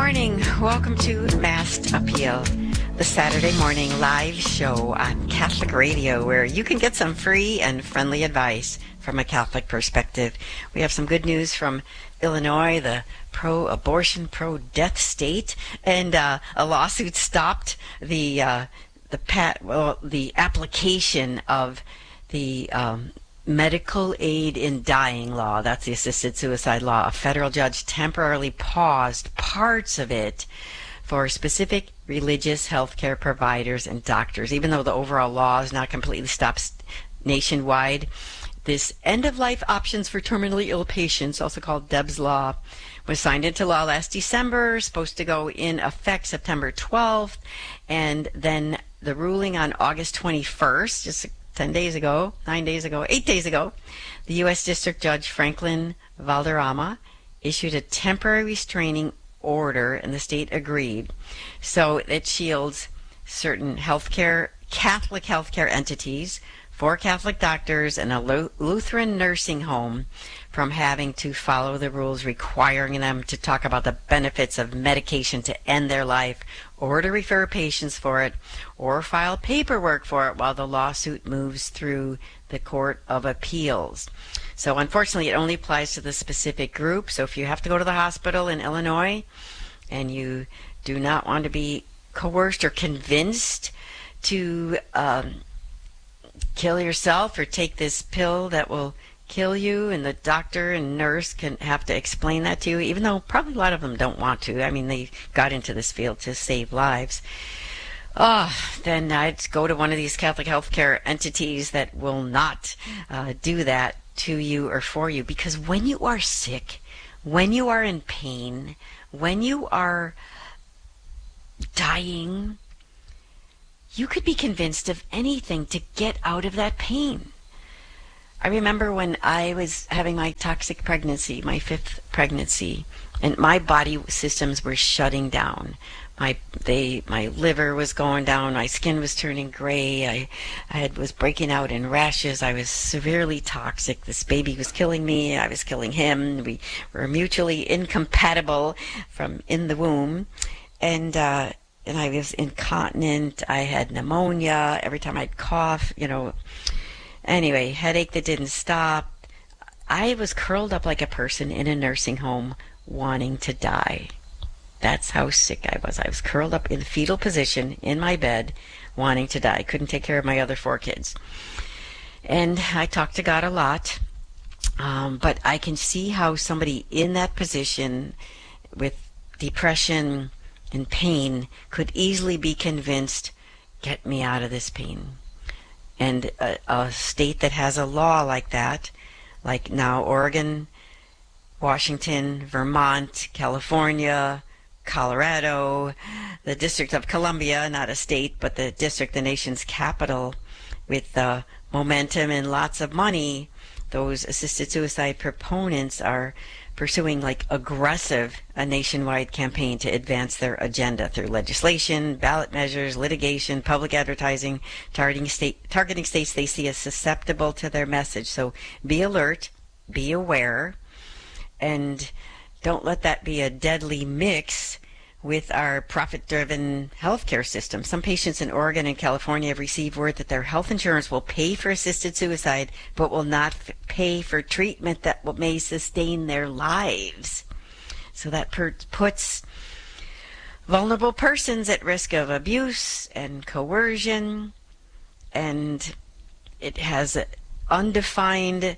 morning. Welcome to Masked Appeal, the Saturday morning live show on Catholic Radio, where you can get some free and friendly advice from a Catholic perspective. We have some good news from Illinois, the pro-abortion, pro-death state, and a lawsuit stopped the application of the medical aid in dying law. That's the assisted suicide law. A federal judge temporarily paused parts of it for specific religious healthcare providers and doctors, even though the overall law is not completely stopped nationwide. This end-of-life options for terminally ill patients, also called Debs Law, was signed into law last December, supposed to go in effect September 12th, and then the ruling on August 21st, just 10 days ago, 9 days ago, 8 days ago, the U.S. District Judge Franklin Valderrama issued a temporary restraining order, and the state agreed. So it shields certain Catholic healthcare entities, 4 Catholic doctors, and a Lutheran nursing home from having to follow the rules requiring them to talk about the benefits of medication to end their life, or to refer patients for it, or file paperwork for it while the lawsuit moves through the Court of Appeals. So unfortunately, it only applies to the specific group. So if you have to go to the hospital in Illinois and you do not want to be coerced or convinced to kill yourself or take this pill that will kill you, and the doctor and nurse can have to explain that to you, even though probably a lot of them don't want to. I mean, they got into this field to save lives. Then I'd go to one of these Catholic healthcare entities that will not do that to you or for you. Because when you are sick, when you are in pain, when you are dying, you could be convinced of anything to get out of that pain. I remember when I was having my toxic pregnancy, my 5th pregnancy, and my body systems were shutting down. My liver was going down, my skin was turning gray, I was breaking out in rashes, I was severely toxic. This baby was killing me, I was killing him. We were mutually incompatible from in the womb. And I was incontinent, I had pneumonia, every time I'd cough, Anyway, headache that didn't stop. I was curled up like a person in a nursing home wanting to die. That's how sick I was. I was curled up in the fetal position in my bed wanting to die. I couldn't take care of my other 4 kids. And I talked to God a lot, but I can see how somebody in that position with depression and pain could easily be convinced, get me out of this pain. And a state that has a law like that, like now Oregon, Washington, Vermont, California, Colorado, the District of Columbia, not a state, but the district, the nation's capital, with momentum and lots of money, those assisted suicide proponents are pursuing a nationwide campaign to advance their agenda through legislation, ballot measures, litigation, public advertising, targeting states they see as susceptible to their message. So be alert, be aware, and don't let that be a deadly mix with our profit-driven healthcare system. Some patients in Oregon and California have received word that their health insurance will pay for assisted suicide, but will not pay for treatment that may sustain their lives. So that puts vulnerable persons at risk of abuse and coercion, and it has an undefined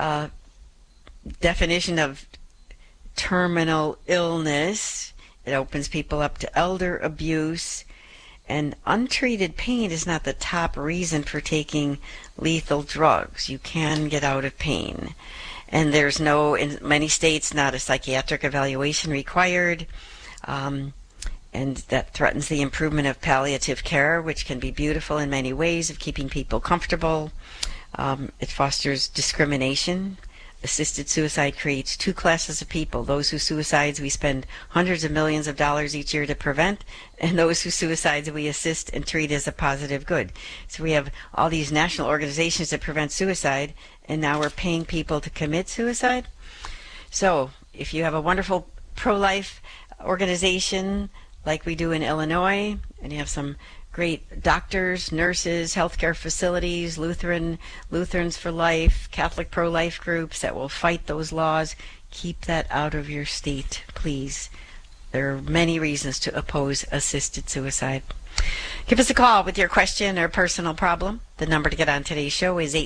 definition of terminal illness. It opens people up to elder abuse, and untreated pain is not the top reason for taking lethal drugs. You can get out of pain. And there's in many states, not a psychiatric evaluation required, and that threatens the improvement of palliative care, which can be beautiful in many ways of keeping people comfortable. It fosters discrimination. Assisted suicide creates 2 classes of people: those whose suicides we spend hundreds of millions of dollars each year to prevent, and those whose suicides we assist and treat as a positive good. So we have all these national organizations that prevent suicide, and now we're paying people to commit suicide. So if you have a wonderful pro-life organization like we do in Illinois, and you have some great doctors, nurses, healthcare facilities, Lutherans for Life, Catholic pro-life groups that will fight those laws. Keep that out of your state, please. There are many reasons to oppose assisted suicide. Give us a call with your question or personal problem. The number to get on today's show is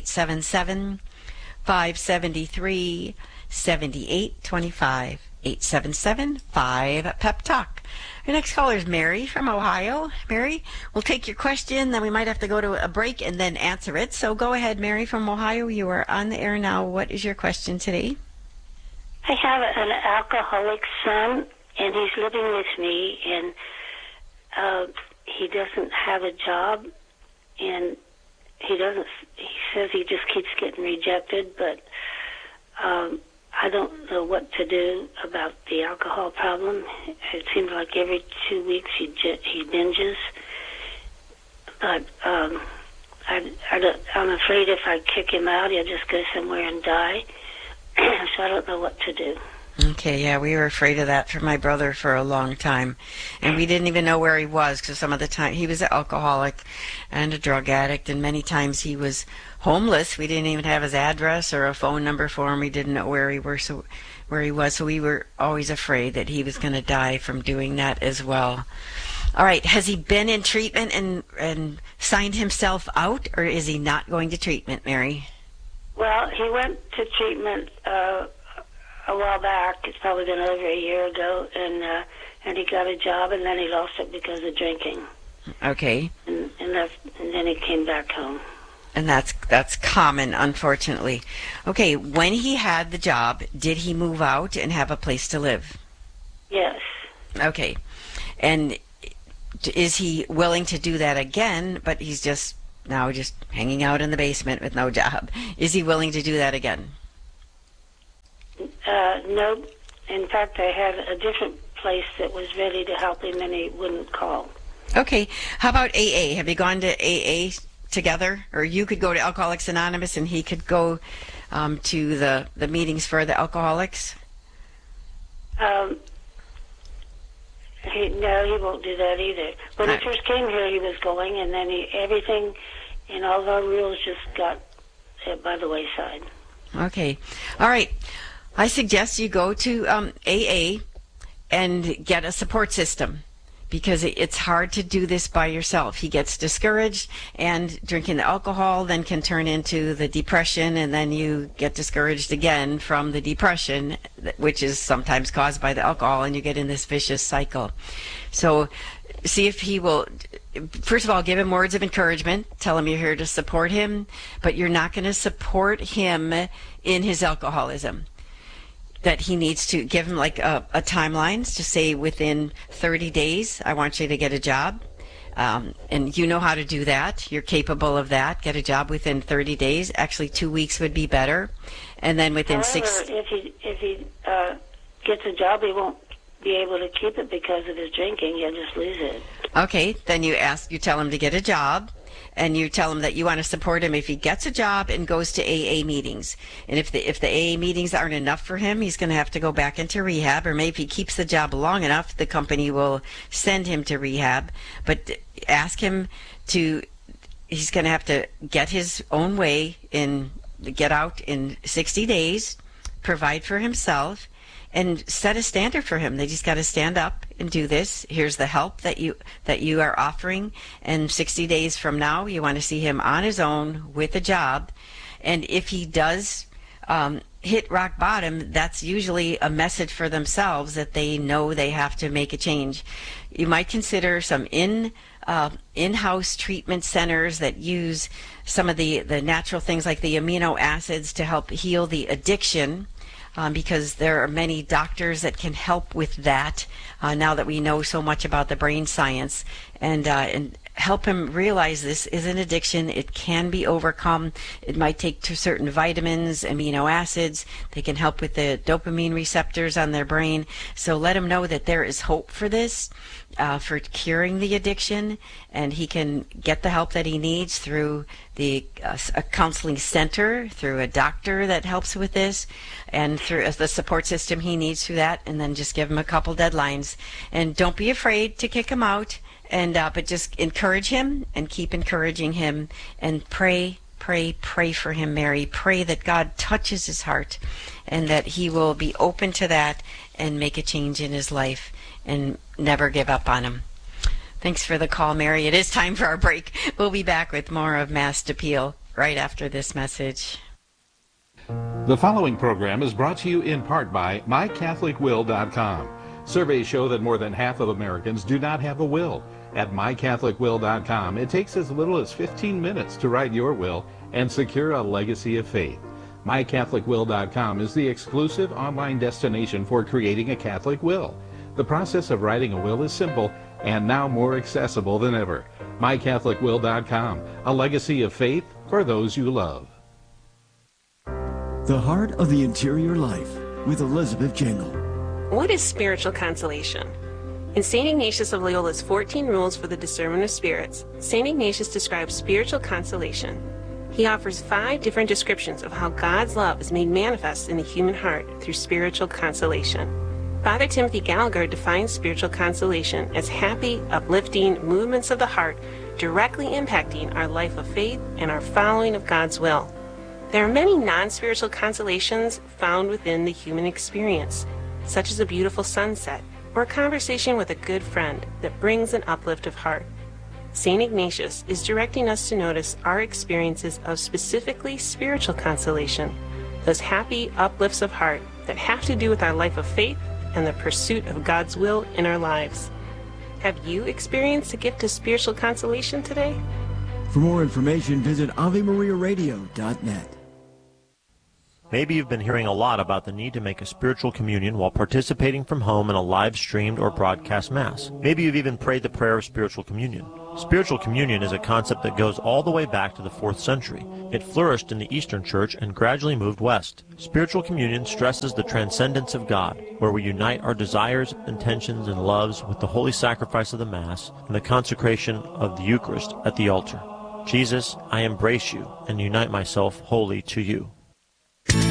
877-573-7825. 877-5-PEP-TALK. Our next caller is Mary from Ohio. Mary, we'll take your question, then we might have to go to a break and then answer it. So go ahead, Mary from Ohio. You are on the air now. What is your question today? I have an alcoholic son, and he's living with me, and he doesn't have a job, and he says he just keeps getting rejected, but I don't know what to do about the alcohol problem. It seems like every 2 weeks he binges, but I'm afraid if I kick him out, he'll just go somewhere and die. So I don't know what to do. Okay, yeah, we were afraid of that for my brother for a long time. And we didn't even know where he was because some of the time he was an alcoholic and a drug addict, and many times he was homeless. We didn't even have his address or a phone number for him. We didn't know where he was, so we were always afraid that he was going to die from doing that as well. All right, has he been in treatment and signed himself out, or is he not going to treatment, Mary? Well, he went to treatment a while back. It's probably been over a year ago, and he got a job, and then he lost it because of drinking. Okay. And then he came back home. And that's common, unfortunately. Okay, when he had the job, did he move out and have a place to live? Yes. Okay. And is he willing to do that again, but he's just hanging out in the basement with no job? Is he willing to do that again? No. In fact, I had a different place that was ready to help him, and he wouldn't call. Okay. How about AA? Have you gone to AA together? Or you could go to Alcoholics Anonymous and he could go to the meetings for the alcoholics? No, he won't do that either. When he first came here, he was going, and then everything and all of our rules just got by the wayside. Okay. All right. I suggest you go to AA and get a support system, because it's hard to do this by yourself. He gets discouraged, and drinking the alcohol then can turn into the depression, and then you get discouraged again from the depression, which is sometimes caused by the alcohol, and you get in this vicious cycle. So see if he will, first of all, give him words of encouragement. Tell him you're here to support him, but you're not going to support him in his alcoholism. That he needs to give him like a timeline to say within 30 days, I want you to get a job. And you know how to do that. You're capable of that. Get a job within 30 days. Actually, 2 weeks would be better. And then within However, if he gets a job, he won't be able to keep it because of his drinking. He'll just lose it. Okay, then you tell him to get a job. And you tell him that you want to support him if he gets a job and goes to AA meetings. And if the AA meetings aren't enough for him, he's going to have to go back into rehab. Or maybe if he keeps the job long enough, the company will send him to rehab. But ask him he's going to have to get his own way get out in 60 days, provide for himself, and set a standard for him that he's got to stand up and do this. Here's the help that you are offering, and 60 days from now you want to see him on his own with a job. And if he does hit rock bottom, that's usually a message for themselves that they know they have to make a change. You might consider some in-house treatment centers that use some of the natural things like the amino acids to help heal the addiction. Because there are many doctors that can help with that now that we know so much about the brain science. And help him realize this is an addiction. It can be overcome. It might take certain vitamins, amino acids. They can help with the dopamine receptors on their brain. So let him know that there is hope for this, for curing the addiction, and he can get the help that he needs through a counseling center, through a doctor that helps with this, and through the support system he needs through that. And then just give him a couple deadlines, and don't be afraid to kick him out, and but just encourage him and keep encouraging him, and pray for him, Mary. Pray that God touches his heart and that he will be open to that and make a change in his life and never give up on him. Thanks for the call, Mary. It is time for our break. We'll be back with more of Mass Appeal right after this message. The following program is brought to you in part by MyCatholicWill.com. Surveys show that more than half of Americans do not have a will. At MyCatholicWill.com, it takes as little as 15 minutes to write your will and secure a legacy of faith. MyCatholicWill.com is the exclusive online destination for creating a Catholic will. The process of writing a will is simple and now more accessible than ever. MyCatholicWill.com, a legacy of faith for those you love. The Heart of the Interior Life with Elizabeth Jingle. What is spiritual consolation? In St. Ignatius of Loyola's 14 Rules for the Discernment of Spirits, St. Ignatius describes spiritual consolation. He offers 5 different descriptions of how God's love is made manifest in the human heart through spiritual consolation. Father Timothy Gallagher defines spiritual consolation as happy, uplifting movements of the heart directly impacting our life of faith and our following of God's will. There are many non-spiritual consolations found within the human experience, such as a beautiful sunset or a conversation with a good friend that brings an uplift of heart. St. Ignatius is directing us to notice our experiences of specifically spiritual consolation, those happy uplifts of heart that have to do with our life of faith and the pursuit of God's will in our lives. Have you experienced a gift of spiritual consolation today? For more information, visit AveMariaRadio.net. Maybe you've been hearing a lot about the need to make a spiritual communion while participating from home in a live-streamed or broadcast Mass. Maybe you've even prayed the prayer of spiritual communion. Spiritual communion is a concept that goes all the way back to the 4th century. It flourished in the Eastern Church and gradually moved west. Spiritual communion stresses the transcendence of God, where we unite our desires, intentions, and loves with the holy sacrifice of the Mass and the consecration of the Eucharist at the altar. Jesus, I embrace you and unite myself wholly to you.